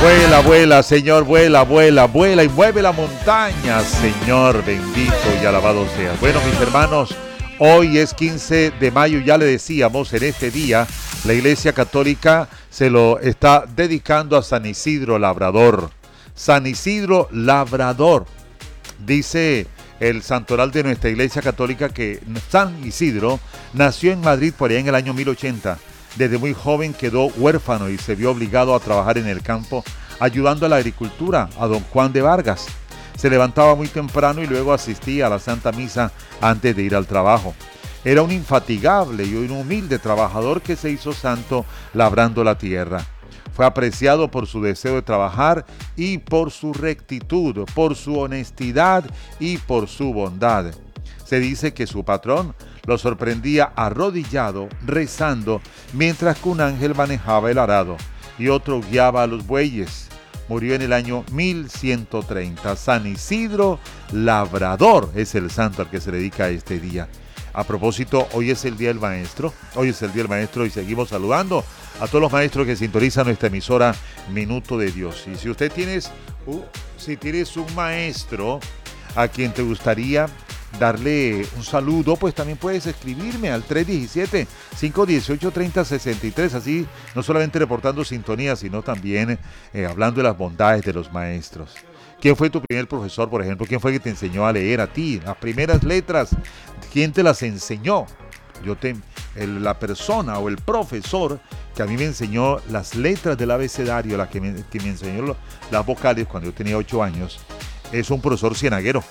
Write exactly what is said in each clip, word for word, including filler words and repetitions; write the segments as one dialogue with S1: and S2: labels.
S1: Vuela, vuela, Señor, vuela, vuela, vuela y mueve la montaña, Señor, bendito y alabado sea. Bueno, mis hermanos, hoy es quince de mayo, ya le decíamos, en este día, la Iglesia Católica se lo está dedicando a San Isidro Labrador. San Isidro Labrador, dice el santoral de nuestra Iglesia Católica que San Isidro nació en Madrid por allá en el año mil ochenta. Desde muy joven quedó huérfano y se vio obligado a trabajar en el campo, ayudando a la agricultura a don Juan de Vargas. Se levantaba muy temprano y luego asistía a la Santa Misa antes de ir al trabajo. Era un infatigable y un humilde trabajador que se hizo santo labrando la tierra. Fue apreciado por su deseo de trabajar y por su rectitud, por su honestidad y por su bondad. Se dice que su patrón lo sorprendía arrodillado, rezando, mientras que un ángel manejaba el arado y otro guiaba a los bueyes. Murió en el año mil ciento treinta. San Isidro Labrador es el santo al que se dedica este día. A propósito, hoy es el Día del Maestro, hoy es el Día del Maestro y seguimos saludando a todos los maestros que sintonizan nuestra emisora Minuto de Dios. Y si usted tienes, uh, si tienes un maestro a quien te gustaría darle un saludo, pues también puedes escribirme al tres uno siete, cinco uno ocho, tres cero seis tres, así no solamente reportando sintonía, sino también eh, hablando de las bondades de los maestros. ¿Quién fue tu primer profesor, por ejemplo? ¿Quién fue que te enseñó a leer a ti? Las primeras letras, ¿quién te las enseñó? Yo te, el, la persona o el profesor que a mí me enseñó las letras del abecedario, la que me, que me enseñó lo, las vocales cuando yo tenía ocho años, es un profesor cienaguero,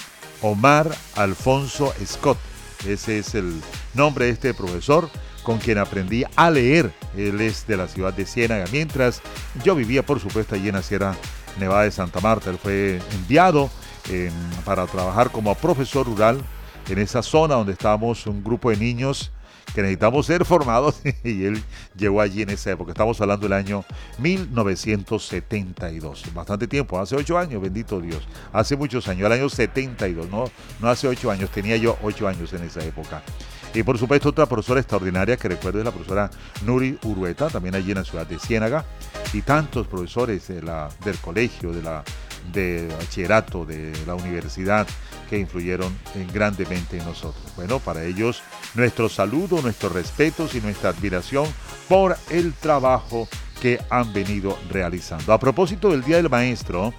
S1: Omar Alfonso Scott. Ese es el nombre de este profesor con quien aprendí a leer. Él es de la ciudad de Ciénaga, mientras yo vivía, por supuesto, allí en la Sierra Nevada de Santa Marta. Él fue enviado eh, para trabajar como profesor rural en esa zona donde estábamos un grupo de niños que necesitamos ser formados, y él llegó allí en esa época. Estamos hablando del año mil novecientos setenta y dos, bastante tiempo, hace ocho años, bendito Dios, hace muchos años, el año setenta y dos, no, no hace ocho años, tenía yo ocho años en esa época. Y por supuesto otra profesora extraordinaria que recuerdo es la profesora Nuri Urueta, también allí en la ciudad de Ciénaga, y tantos profesores de la, del colegio, de la de bachillerato, de la universidad, que influyeron grandemente en nosotros. Bueno, para ellos nuestro saludo, nuestros respetos y nuestra admiración por el trabajo que han venido realizando. A propósito del Día del Maestro,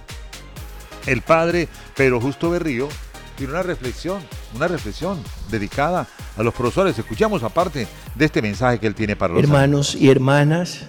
S1: el padre Pedro Justo Berrío tiene una reflexión, una reflexión dedicada a los profesores. Escuchamos aparte de este mensaje que él tiene para los
S2: hermanos amigos y hermanas.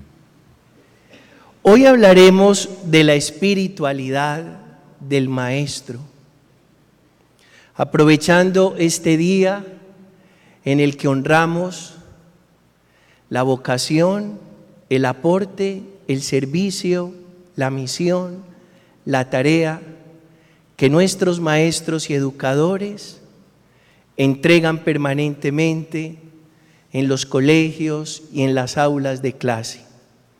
S2: Hoy hablaremos de la espiritualidad del maestro, aprovechando este día en el que honramos la vocación, el aporte, el servicio, la misión, la tarea que nuestros maestros y educadores entregan permanentemente en los colegios y en las aulas de clase.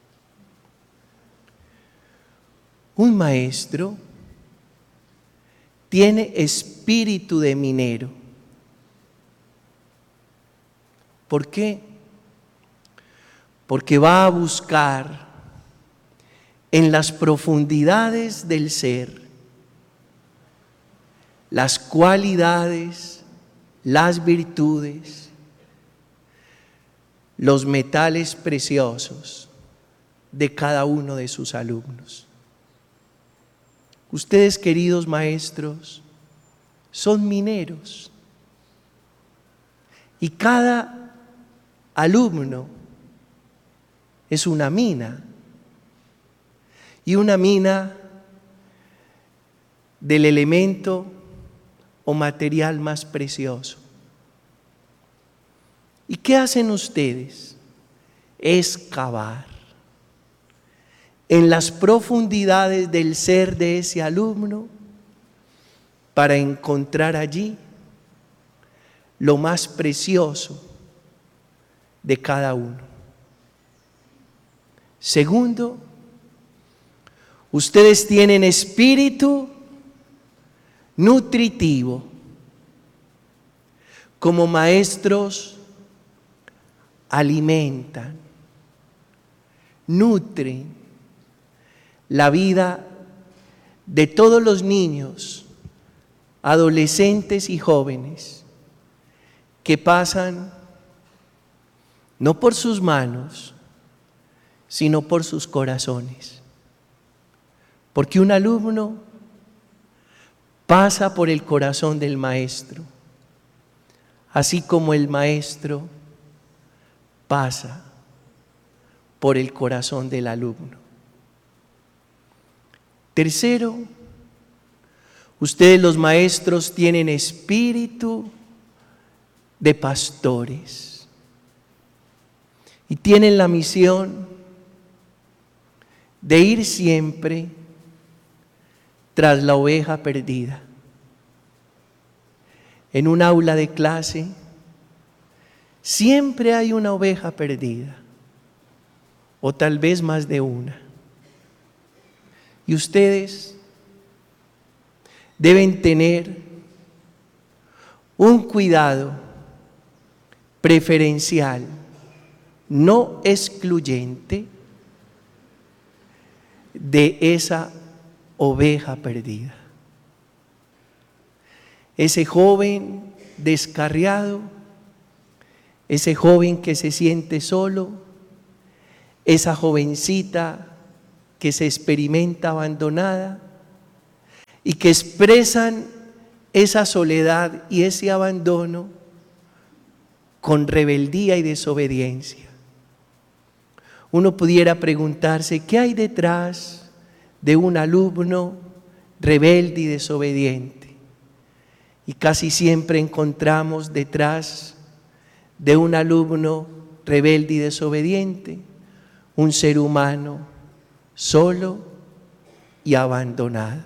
S2: Un maestro tiene espíritu de minero. ¿Por qué? Porque va a buscar en las profundidades del ser las cualidades, las virtudes, los metales preciosos de cada uno de sus alumnos. Ustedes, queridos maestros, son mineros y cada alumno es una mina, y una mina del elemento o material más precioso. ¿Y qué hacen ustedes? Excavar en las profundidades del ser de ese alumno para encontrar allí lo más precioso de cada uno. Segundo, ustedes tienen espíritu nutritivo. Como maestros alimentan, nutren la vida de todos los niños, adolescentes y jóvenes que pasan no por sus manos, sino por sus corazones. Porque un alumno pasa por el corazón del maestro, así como el maestro pasa por el corazón del alumno. Tercero, ustedes los maestros tienen espíritu de pastores y tienen la misión de ir siempre tras la oveja perdida. En un aula de clase siempre hay una oveja perdida, o tal vez más de una. Y ustedes deben tener un cuidado preferencial, no excluyente, de esa oveja perdida. Ese joven descarriado, ese joven que se siente solo, esa jovencita que se experimenta abandonada y que expresan esa soledad y ese abandono con rebeldía y desobediencia. Uno pudiera preguntarse, ¿qué hay detrás de un alumno rebelde y desobediente? Y casi siempre encontramos detrás de un alumno rebelde y desobediente un ser humano solo y abandonado.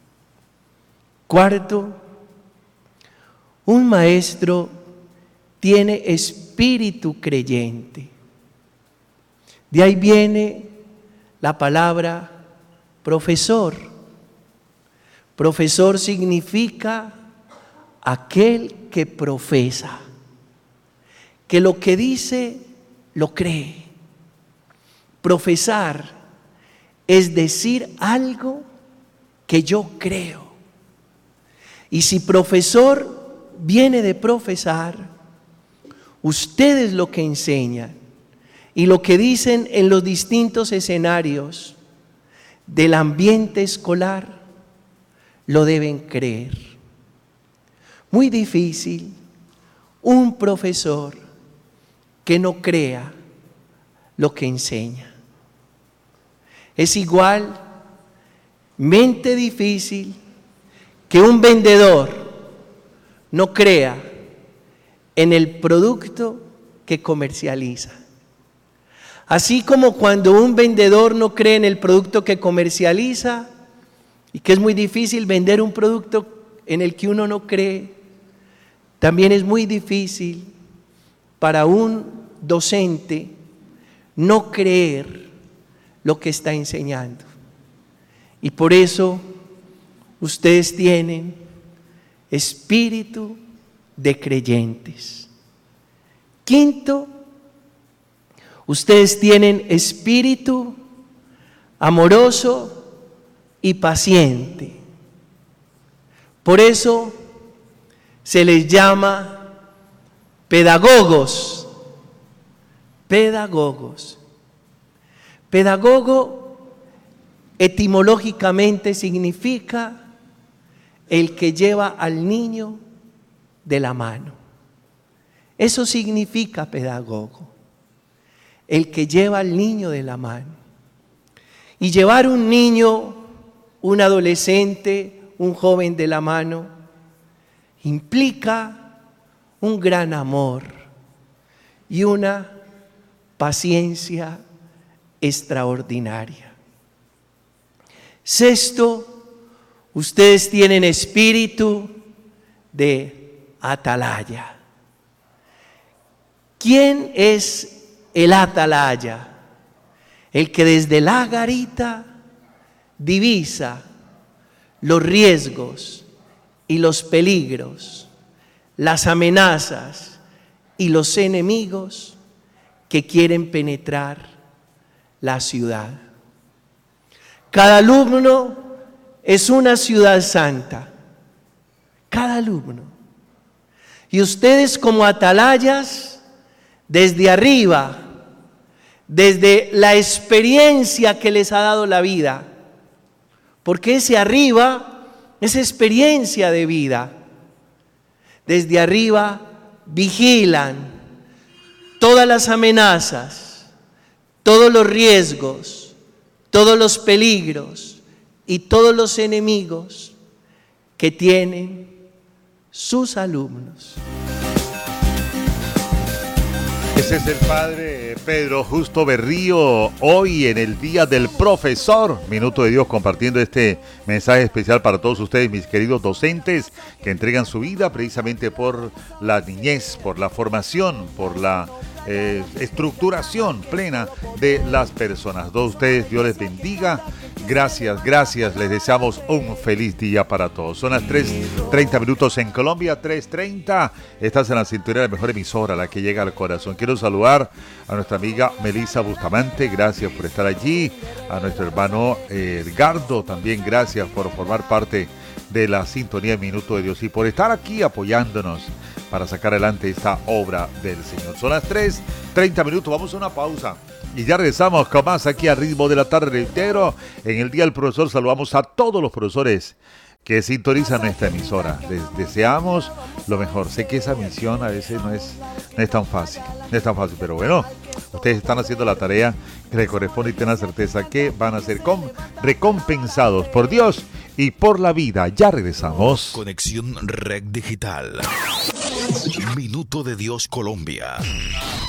S2: Cuarto, un maestro tiene espíritu creyente. De ahí viene la palabra profesor. Profesor significa aquel que profesa, que lo que dice lo cree. Profesar es decir algo que yo creo. Y si profesor viene de profesar, ustedes lo que enseñan y lo que dicen en los distintos escenarios del ambiente escolar, lo deben creer. Muy difícil un profesor que no crea lo que enseña. Es igualmente difícil que un vendedor no crea en el producto que comercializa. Así como cuando un vendedor no cree en el producto que comercializa, y que es muy difícil vender un producto en el que uno no cree, también es muy difícil para un docente no creer lo que está enseñando. Y por eso ustedes tienen espíritu de creyentes. Quinto, ustedes tienen espíritu amoroso y paciente. Por eso se les llama pedagogos. Pedagogos. Pedagogo etimológicamente significa el que lleva al niño de la mano. Eso significa pedagogo, el que lleva al niño de la mano. Y llevar un niño, un adolescente, un joven de la mano, implica un gran amor y una paciencia extraordinaria. Sexto, ustedes tienen espíritu de atalaya. ¿Quién es el atalaya? El que desde la garita divisa los riesgos y los peligros, las amenazas y los enemigos que quieren penetrar la ciudad. Cada alumno es una ciudad santa. Cada alumno. Y ustedes como atalayas, desde arriba, desde la experiencia que les ha dado la vida, porque ese arriba es experiencia de vida. Desde arriba vigilan todas las amenazas, todos los riesgos, todos los peligros y todos los enemigos que tienen sus alumnos.
S1: Ese es el padre Pedro Justo Berrío, hoy en el Día del Profesor. Minuto de Dios, compartiendo este mensaje especial para todos ustedes, mis queridos docentes, que entregan su vida precisamente por la niñez, por la formación, por la eh, estructuración plena de las personas. A todos ustedes, Dios les bendiga. Gracias, gracias. Les deseamos un feliz día para todos. Son las tres treinta minutos en Colombia, tres treinta. Estás en la sintonía de la mejor emisora, la que llega al corazón. Quiero saludar a nuestra amiga Melissa Bustamante. Gracias por estar allí. A nuestro hermano eh, Edgardo, también gracias por formar parte de la sintonía de Minuto de Dios y por estar aquí apoyándonos para sacar adelante esta obra del Señor. Son las tres treinta minutos. Vamos a una pausa. Y ya regresamos con más aquí a Ritmo de la Tarde entero. En el Día del Profesor saludamos a todos los profesores que sintonizan nuestra emisora. Les deseamos lo mejor. Sé que esa misión a veces no es, no es tan fácil, no es tan fácil, pero bueno, ustedes están haciendo la tarea que les corresponde y tengan certeza que van a ser com- recompensados por Dios y por la vida. Ya regresamos.
S3: Conexión Red Digital. Minuto de Dios Colombia.